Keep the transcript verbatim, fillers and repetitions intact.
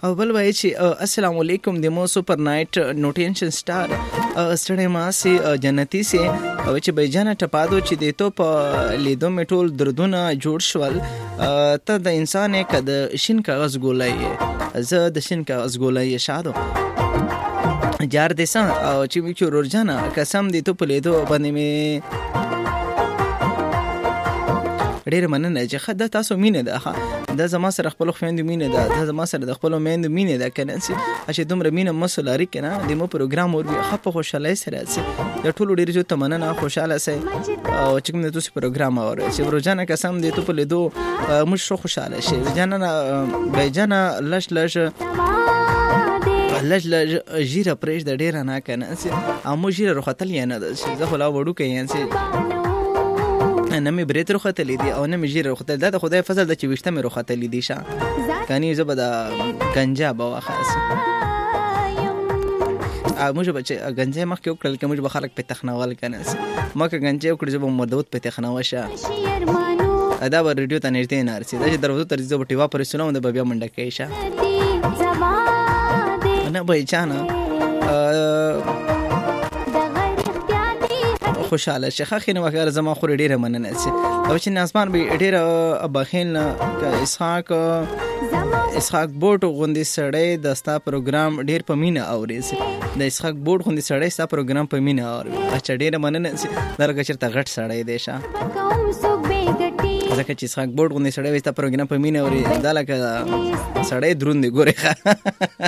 او بل وایي چې السلام علیکم د مو سپر نایټ نوټینشن سٹار ستړی ما سي جنتی سي او چې بیجانه ټپادو چې د تو په لیدو میټول دردونه جوړ شول ته د انسان کد شین کاغذ ګولای زه د شین کاغذ ګولای شادو جار دیسا او چې می چور ورجانا قسم دی ته په لیدو باندې می ډیر مننه چې خدای تاسو مینه ده دا زما سره خپل خويند مینه ده دا زما سره د خپل میند مینه ده کنه چې دومره مینه مسولاري کنه د مو پروګرام ور وي خپ خوشاله سره سي د ټولو ډیر جو تمننه خوشاله سي او چې کوم د تاسو پروګرام اور چې ورجانه قسم دی ته په لیدو مش خوشاله شي ورجانه بیجانه لش لش لج لج جیره پرېش د ډیر نه کنه او مو جیره روختل یا نه ده زه خلا وړو کوي انسي نه مې برېت روختلی دي او نه مې جیره روختل دا د خدای فضل د چې وشته مې روختلی دي شه کني زه به د گنجا به خاص ا موږ به چې گنجا مخ کې وکړل کې موږ به خلک په تخنول کنه ما که گنجا وکړ زه به مردود په تخنوا شه ادا به ریډیو ته نږدې نه رسي دا چې دروازه تر زه به ټیوا پر سنوم د بیا منډه کوي شه نه به چانه خوشاله شيخه خینه وکړه زما خور ډیره مننه سي او چې ناسمان به ډیره بخیل اسحاق اسحاق بوټ غوندي سړی د ستا پروګرام ډیر په مینه اوري سي د اسحاق بوټ غوندي سړی ستا پروګرام په مینه اوري اچھا ډیره مننه سي درګه چرته غټ سړی دی شه ځکه چې اسحاق بوټ غوندي سړی ستا پروګرام په مینه اوري دا لکه سړی دروند دی ګوره